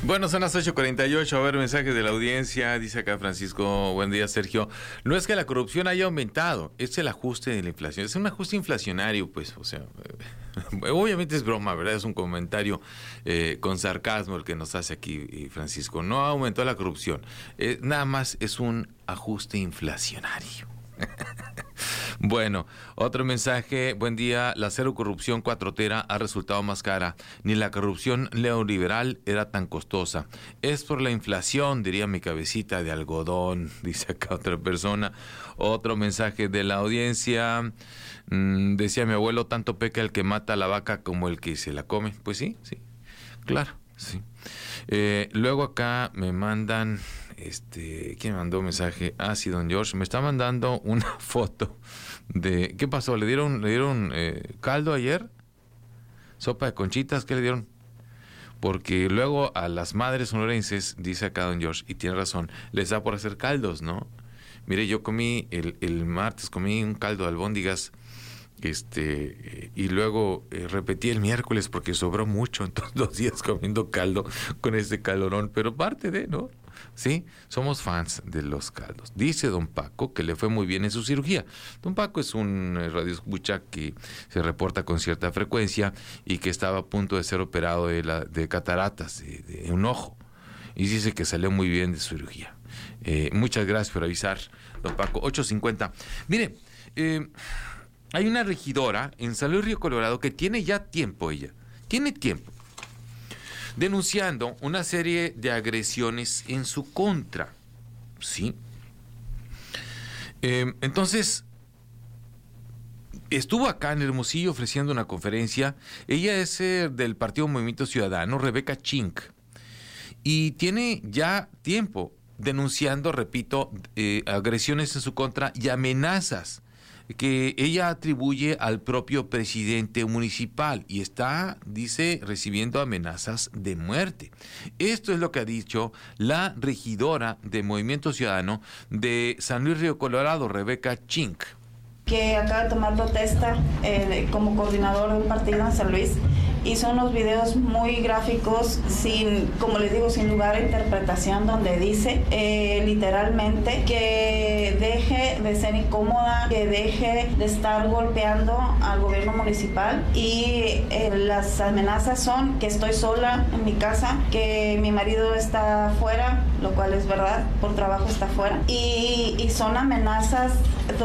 Bueno, son las 8:48. A ver, mensajes de la audiencia. Dice acá Francisco, buen día, Sergio. No es que la corrupción haya aumentado, es el ajuste de la inflación. Es un ajuste inflacionario, pues, o sea, obviamente es broma, ¿verdad? Es un comentario con sarcasmo el que nos hace aquí Francisco. No aumentó la corrupción, nada más es un ajuste inflacionario. Bueno, otro mensaje, buen día, la cero corrupción cuatrotera ha resultado más cara, ni la corrupción neoliberal era tan costosa, es por la inflación, diría mi cabecita de algodón, dice acá otra persona. Otro mensaje de la audiencia, decía mi abuelo, tanto peca el que mata a la vaca como el que se la come. Pues sí, claro, sí. Luego acá me mandan, ¿quién me mandó un mensaje? Ah, sí, don George, me está mandando una foto de, ¿qué pasó? ¿Le dieron caldo ayer? ¿Sopa de conchitas? ¿Qué le dieron? Porque luego a las madres sonorenses, dice acá don George, y tiene razón, les da por hacer caldos, ¿no? Mire, yo comí, el martes comí un caldo de albóndigas, y luego repetí el miércoles porque sobró mucho, entonces 2 días comiendo caldo con este calorón, pero parte de, ¿no? Sí, somos fans de los caldos. Dice don Paco que le fue muy bien en su cirugía. Don Paco es un radioescucha que se reporta con cierta frecuencia y que estaba a punto de ser operado de cataratas, de un ojo, y dice que salió muy bien de su cirugía. Muchas gracias por avisar, don Paco. 8:50. Mire, hay una regidora en San Luis Río Colorado que tiene ya tiempo, denunciando una serie de agresiones en su contra, ¿sí? Entonces, estuvo acá en Hermosillo ofreciendo una conferencia. Ella es del Partido Movimiento Ciudadano, Rebeca Chink, y tiene ya tiempo denunciando, repito, agresiones en su contra y amenazas que ella atribuye al propio presidente municipal y está, dice, recibiendo amenazas de muerte. Esto es lo que ha dicho la regidora de Movimiento Ciudadano de San Luis Río Colorado, Rebeca Chink, que acaba de tomar protesta como coordinador del partido en San Luis. Hizo unos videos muy gráficos, como les digo, sin lugar a interpretación, donde dice literalmente que deje de ser incómoda, que deje de estar golpeando al gobierno municipal, y las amenazas son que estoy sola en mi casa, que mi marido está afuera, lo cual es verdad, por trabajo está afuera, y son amenazas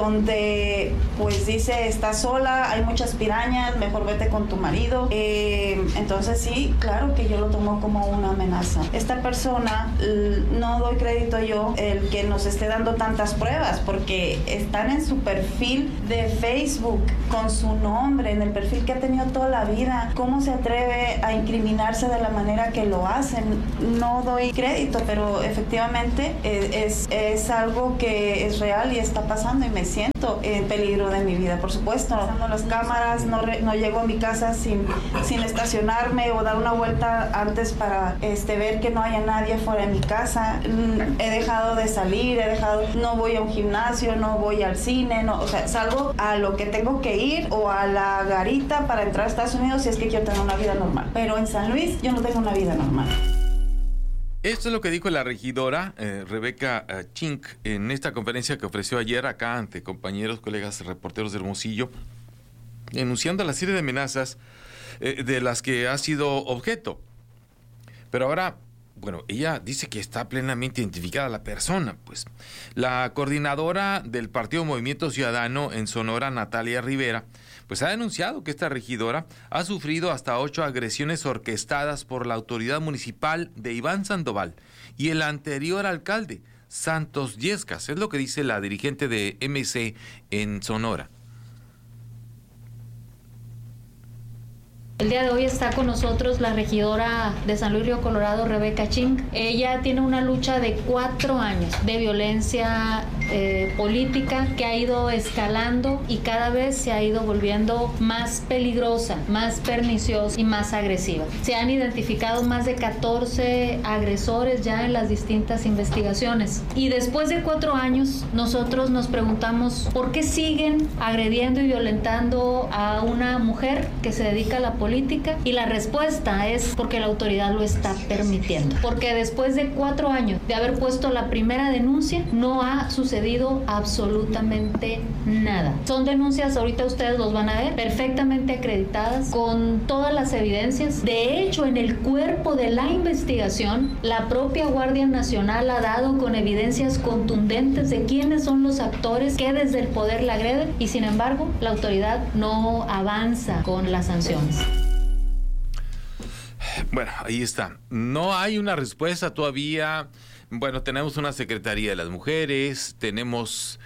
donde pues dice, estás sola, hay muchas pirañas, mejor vete con tu marido. Entonces sí, claro que yo lo tomo como una amenaza. Esta persona, no doy crédito yo el que nos esté dando tantas pruebas, porque están en su perfil de Facebook con su nombre, en el perfil que ha tenido toda la vida. ¿Cómo se atreve a incriminarse de la manera que lo hacen? No doy crédito, pero efectivamente es algo que es real y está pasando, y me siento en peligro de mi vida, por supuesto. Usando las cámaras, no llego a mi casa sin estacionarme o dar una vuelta antes para ver que no haya nadie fuera de mi casa. He dejado de salir, no voy a un gimnasio, no voy al cine, salgo a lo que tengo que ir o a la garita para entrar a Estados Unidos si es que quiero tener una vida normal. Pero en San Luis yo no tengo una vida normal. Esto es lo que dijo la regidora Rebeca Chink en esta conferencia que ofreció ayer acá ante compañeros, colegas, reporteros de Hermosillo, denunciando la serie de amenazas de las que ha sido objeto. Pero ahora, bueno, ella dice que está plenamente identificada la persona, pues. La coordinadora del Partido Movimiento Ciudadano en Sonora, Natalia Rivera, pues ha denunciado que esta regidora ha sufrido hasta 8 agresiones orquestadas por la autoridad municipal de Iván Sandoval y el anterior alcalde, Santos Yescas. Es lo que dice la dirigente de MC en Sonora. El día de hoy está con nosotros la regidora de San Luis Río Colorado, Rebeca Chink. Ella tiene una lucha de 4 años de violencia política que ha ido escalando y cada vez se ha ido volviendo más peligrosa, más perniciosa y más agresiva. Se han identificado más de 14 agresores ya en las distintas investigaciones. Y después de 4 años, nosotros nos preguntamos por qué siguen agrediendo y violentando a una mujer que se dedica a la política, y la respuesta es porque la autoridad lo está permitiendo. Porque después de 4 años de haber puesto la primera denuncia, no ha sucedido absolutamente nada. Son denuncias, ahorita ustedes los van a ver, perfectamente acreditadas, con todas las evidencias. De hecho, en el cuerpo de la investigación, la propia Guardia Nacional ha dado con evidencias contundentes de quiénes son los actores que desde el poder la agreden, y sin embargo, la autoridad no avanza con las sanciones. Bueno, ahí está. No hay una respuesta todavía. Bueno, tenemos una Secretaría de las Mujeres, tenemos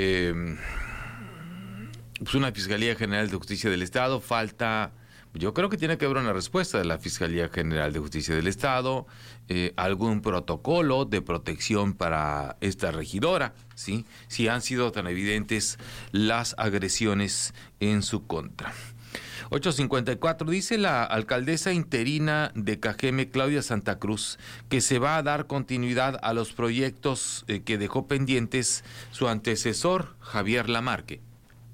pues una Fiscalía General de Justicia del Estado. Falta, yo creo que tiene que haber una respuesta de la Fiscalía General de Justicia del Estado, algún protocolo de protección para esta regidora, ¿sí? Si han sido tan evidentes las agresiones en su contra. 8:54, dice la alcaldesa interina de Cajeme, Claudia Santa Cruz, que se va a dar continuidad a los proyectos que dejó pendientes su antecesor, Javier Lamarque.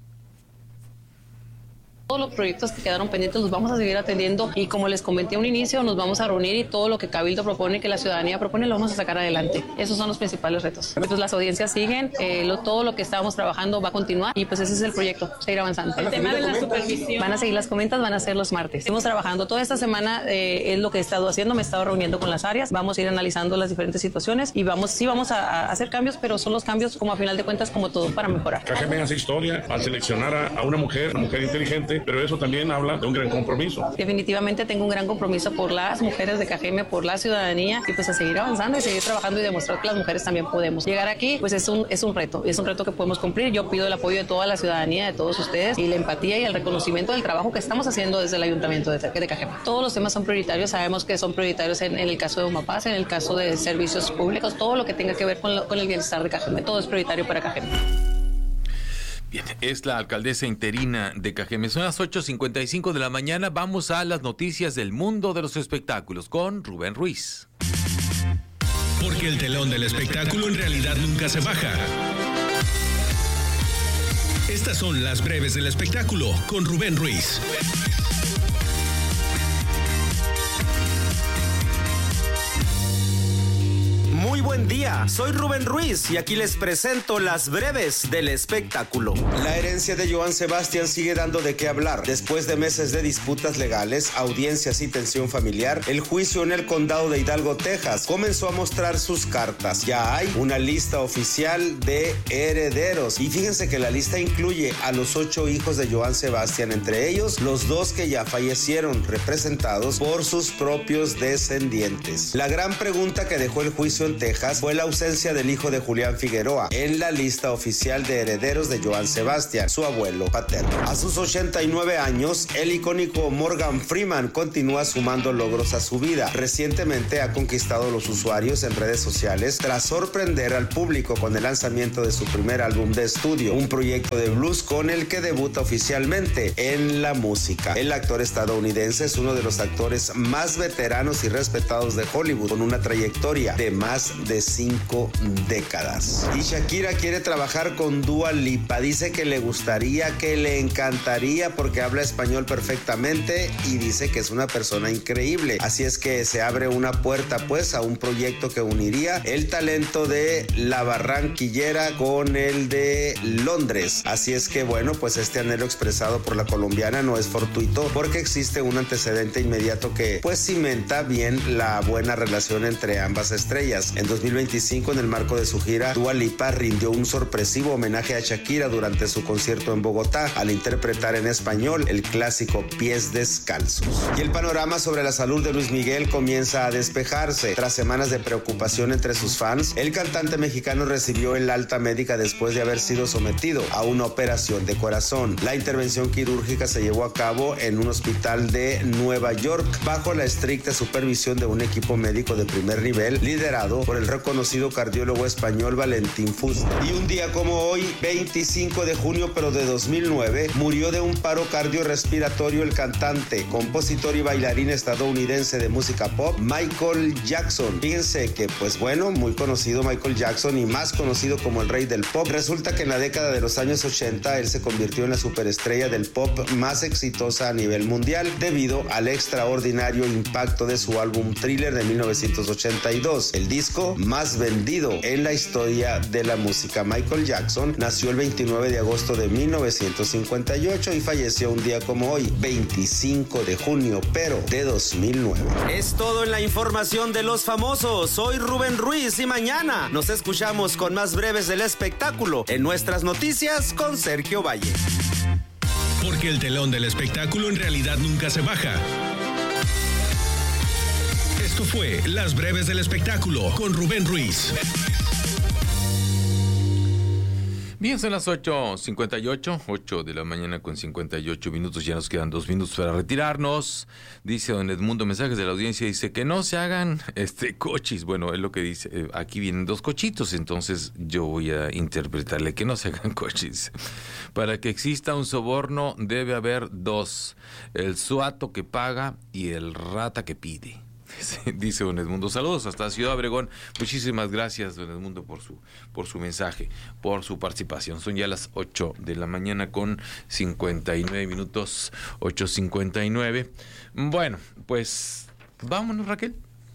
Todos los proyectos que quedaron pendientes los vamos a seguir atendiendo, y como les comenté a un inicio, nos vamos a reunir y todo lo que Cabildo propone, que la ciudadanía propone, lo vamos a sacar adelante. Esos son los principales retos. Pues las audiencias siguen, todo lo que estábamos trabajando va a continuar, y pues ese es el proyecto, seguir avanzando. El tema de la supervisión. Van a seguir las comentas, van a ser los martes. Estamos trabajando toda esta semana, es lo que he estado haciendo, me he estado reuniendo con las áreas, vamos a ir analizando las diferentes situaciones y vamos a hacer cambios, pero son los cambios como a final de cuentas como todo para mejorar. Cajeme hace historia al seleccionar a una mujer inteligente, pero eso también habla de un gran compromiso. Definitivamente tengo un gran compromiso por las mujeres de Cajeme, por la ciudadanía, y pues a seguir avanzando y seguir trabajando y demostrar que las mujeres también podemos. Llegar aquí pues es un reto que podemos cumplir. Yo pido el apoyo de toda la ciudadanía, de todos ustedes, y la empatía y el reconocimiento del trabajo que estamos haciendo desde el Ayuntamiento de Cajeme. Todos los temas son prioritarios, sabemos que son prioritarios en el caso de Omapaz, en el caso de servicios públicos, todo lo que tenga que ver con el bienestar de Cajeme, todo es prioritario para Cajeme. Bien, es la alcaldesa interina de Cajeme. Son las 8:55 de la mañana. Vamos a las noticias del mundo de los espectáculos con Rubén Ruiz. Porque el telón del espectáculo en realidad nunca se baja. Estas son las breves del espectáculo con Rubén Ruiz. Muy buen día, soy Rubén Ruiz y aquí les presento las breves del espectáculo. La herencia de Joan Sebastián sigue dando de qué hablar. Después de meses de disputas legales, audiencias y tensión familiar, el juicio en el condado de Hidalgo, Texas, comenzó a mostrar sus cartas. Ya hay una lista oficial de herederos y fíjense que la lista incluye a los 8 hijos de Joan Sebastián, entre ellos los 2 que ya fallecieron, representados por sus propios descendientes. La gran pregunta que dejó el juicio en Texas fue la ausencia del hijo de Julián Figueroa en la lista oficial de herederos de Joan Sebastián, su abuelo paterno. A sus 89 años, el icónico Morgan Freeman continúa sumando logros a su vida. Recientemente ha conquistado los usuarios en redes sociales tras sorprender al público con el lanzamiento de su primer álbum de estudio, un proyecto de blues con el que debuta oficialmente en la música. El actor estadounidense es uno de los actores más veteranos y respetados de Hollywood, con una trayectoria de más de 5 décadas. Y Shakira quiere trabajar con Dua Lipa. Dice que le gustaría, que le encantaría, porque habla español perfectamente y dice que es una persona increíble. Así es que se abre una puerta pues a un proyecto que uniría el talento de la barranquillera con el de Londres. Así es que bueno, pues este anhelo expresado por la colombiana no es fortuito, porque existe un antecedente inmediato que pues cimenta bien la buena relación entre ambas estrellas. En 2025, en el marco de su gira, Dua Lipa rindió un sorpresivo homenaje a Shakira durante su concierto en Bogotá, al interpretar en español el clásico Pies Descalzos. Y el panorama sobre la salud de Luis Miguel comienza a despejarse. Tras semanas de preocupación entre sus fans, el cantante mexicano recibió el alta médica después de haber sido sometido a una operación de corazón. La intervención quirúrgica se llevó a cabo en un hospital de Nueva York, bajo la estricta supervisión de un equipo médico de primer nivel liderado por el el reconocido cardiólogo español Valentín Fuster. Y un día como hoy, 25 de junio pero de 2009, murió de un paro cardiorrespiratorio el cantante, compositor y bailarín estadounidense de música pop, Michael Jackson. Fíjense que, pues bueno, muy conocido Michael Jackson y más conocido como el rey del pop. Resulta que en la década de los años 80 él se convirtió en la superestrella del pop más exitosa a nivel mundial debido al extraordinario impacto de su álbum Thriller de 1982, el disco más vendido en la historia de la música. Michael Jackson nació el 29 de agosto de 1958 y falleció un día como hoy, 25 de junio, pero de 2009. Es todo en la información de los famosos. Soy Rubén Ruiz y mañana nos escuchamos con más breves del espectáculo en Nuestras Noticias con Sergio Valle. Porque el telón del espectáculo en realidad nunca se baja. Esto fue Las Breves del Espectáculo con Rubén Ruiz. Bien, son las 8:58, 8 de la mañana con 58 minutos, ya nos quedan 2 minutos para retirarnos. Dice don Edmundo, mensajes de la audiencia, dice que no se hagan cochis. Bueno, es lo que dice, aquí vienen 2 cochitos, entonces yo voy a interpretarle que no se hagan cochis. Para que exista un soborno debe haber 2, el suato que paga y el rata que pide. Dice don Edmundo, saludos hasta Ciudad Obregón. Muchísimas gracias, don Edmundo, por su mensaje, por su participación. Son ya las 8 de la mañana con 59 minutos, 8:59. Bueno, pues vámonos, Raquel.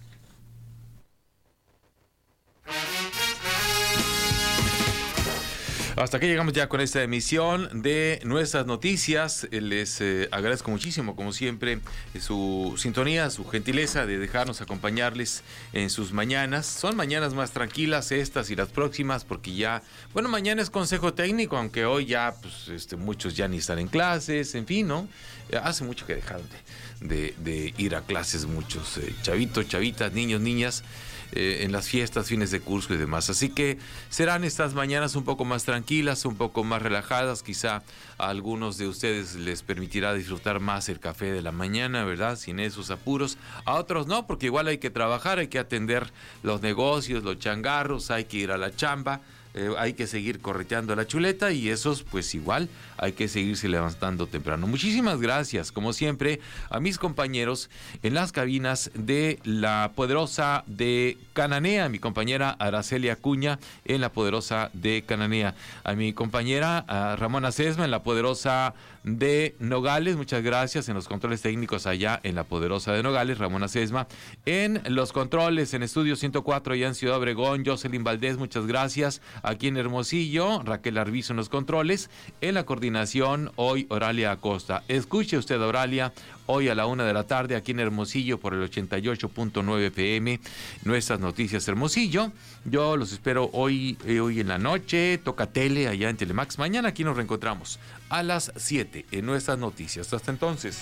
Hasta aquí llegamos ya con esta emisión de Nuestras Noticias. Les agradezco muchísimo, como siempre, su sintonía, su gentileza de dejarnos acompañarles en sus mañanas. Son mañanas más tranquilas estas y las próximas, porque ya, bueno, mañana es consejo técnico, aunque hoy ya, pues, muchos ya ni están en clases, en fin, ¿no? Hace mucho que dejaron de ir a clases muchos chavitos, chavitas, niños, niñas, en las fiestas, fines de curso y demás. Así que serán estas mañanas un poco más tranquilas, un poco más relajadas. Quizá a algunos de ustedes les permitirá disfrutar más el café de la mañana, ¿verdad? Sin esos apuros. A otros no, porque igual hay que trabajar, hay que atender los negocios, los changarros, hay que ir a la chamba. Hay que seguir correteando la chuleta y esos pues igual hay que seguirse levantando temprano. Muchísimas gracias, como siempre, a mis compañeros en las cabinas de la Poderosa de Cananea, mi compañera Araceli Acuña en la Poderosa de Cananea, a mi compañera Ramona Sesma en la Poderosa de Nogales, muchas gracias, en los controles técnicos allá en la Poderosa de Nogales, Ramona Sesma, en los controles en Estudio 104 allá en Ciudad Obregón, Jocelyn Valdés, muchas gracias. Aquí en Hermosillo, Raquel Arvizo en los controles. En la coordinación, hoy Oralia Acosta. Escuche usted a Oralia hoy a la 1 de la tarde aquí en Hermosillo por el 88.9 FM. Nuestras Noticias Hermosillo. Yo los espero hoy en la noche. Toca tele allá en Telemax. Mañana aquí nos reencontramos a las 7 en Nuestras Noticias. Hasta entonces.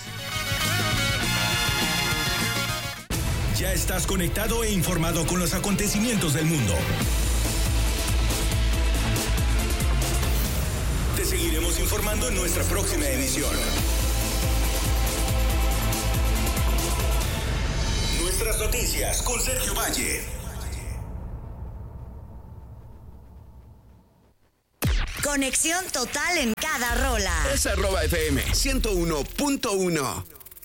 Ya estás conectado e informado con los acontecimientos del mundo. Te seguiremos informando en nuestra próxima emisión. Nuestras Noticias con Sergio Valle. Conexión total en cada rola. Es @FM 101.1.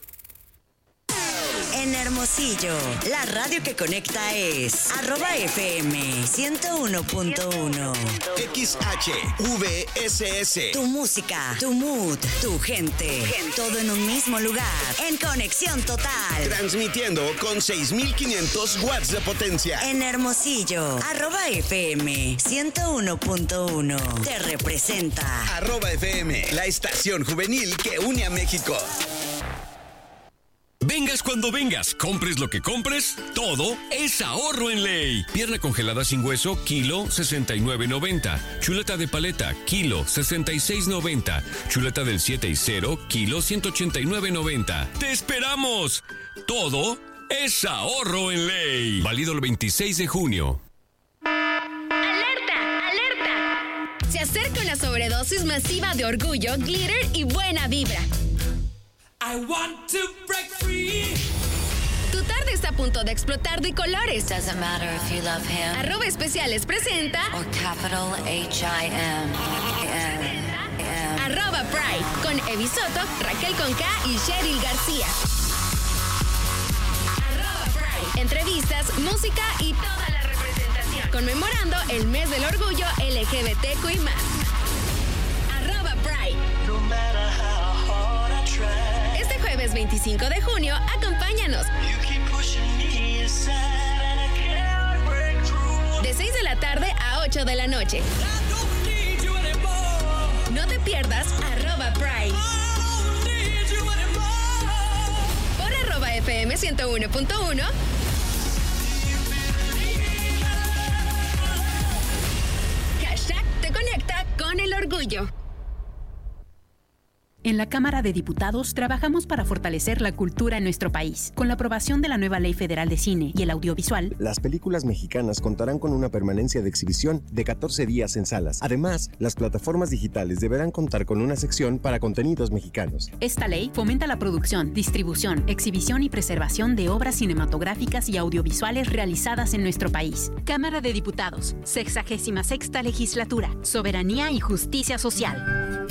En Hermosillo, la radio que conecta es @FM 101.1. XHVSS. Tu música, tu mood, tu gente. Todo en un mismo lugar. En conexión total. Transmitiendo con 6,500 watts de potencia. En Hermosillo, @FM 101.1. Te representa. @FM, la estación juvenil que une a México. Vengas cuando vengas, compres lo que compres, todo es ahorro en ley. Pierna congelada sin hueso, kilo 69.90. Chuleta de paleta, kilo 66.90. Chuleta del 7 y 0, kilo 189.90. ¡Te esperamos! Todo es ahorro en ley. Válido el 26 de junio. ¡Alerta! ¡Alerta! Se acerca una sobredosis masiva de orgullo, glitter y buena vibra. I want to break free. Tu tarde está a punto de explotar de colores. Doesn't matter if you love him. @especiales presenta or capital H-I-M. @Pride con Evi Soto, Raquel Conca y Cheryl García. @Pride. Entrevistas, música y toda la representación. Conmemorando el mes del orgullo LGBTQI+. @Pride. Este jueves 25 de junio, acompáñanos. De 6 de la tarde a 8 de la noche. No te pierdas @Pride. Por @FM 101.1. Hashtag te conecta con el orgullo. En la Cámara de Diputados trabajamos para fortalecer la cultura en nuestro país. Con la aprobación de la nueva Ley Federal de Cine y el Audiovisual, las películas mexicanas contarán con una permanencia de exhibición de 14 días en salas. Además, las plataformas digitales deberán contar con una sección para contenidos mexicanos. Esta ley fomenta la producción, distribución, exhibición y preservación de obras cinematográficas y audiovisuales realizadas en nuestro país. Cámara de Diputados, 66ª Legislatura, Soberanía y Justicia Social.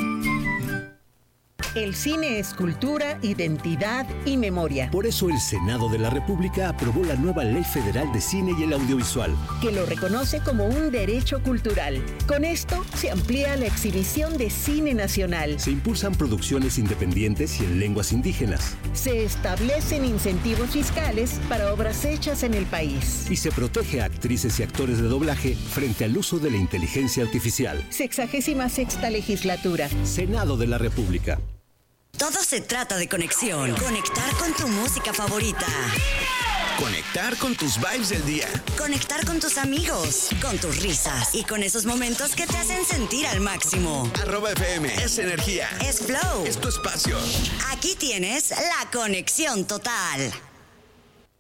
El cine es cultura, identidad y memoria. Por eso el Senado de la República aprobó la nueva Ley Federal de Cine y el Audiovisual, que lo reconoce como un derecho cultural. Con esto se amplía la exhibición de cine nacional. Se impulsan producciones independientes y en lenguas indígenas. Se establecen incentivos fiscales para obras hechas en el país. Y se protege a actrices y actores de doblaje frente al uso de la inteligencia artificial. 66ª Legislatura. Senado de la República. Todo se trata de conexión. Conectar con tu música favorita. Conectar con tus vibes del día. Conectar con tus amigos, con tus risas y con esos momentos que te hacen sentir al máximo. @FM es energía. Es flow. Es tu espacio. Aquí tienes la conexión total.